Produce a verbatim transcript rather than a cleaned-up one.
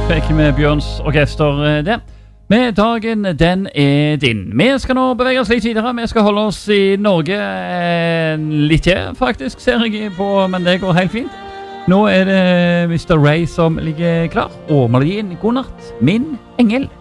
fikk med Bjørns orkester eh, det. Med dagen, den er din. Vi skal nå bevege oss litt videre. Vi skal holde oss i Norge eh, litt til, faktisk, ser jeg på, men det går helt fint. Nå er det mister Ray som ligger klar, og melodien God natt, min engel.